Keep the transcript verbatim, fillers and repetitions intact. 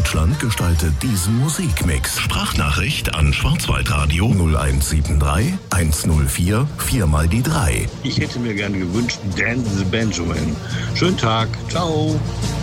Deutschland gestaltet diesen Musikmix. Sprachnachricht an Schwarzwaldradio null eins sieben drei eins null vier vier mal die drei. Ich hätte mir gerne gewünscht, Dan the Benjamin. Schönen Tag. Ciao.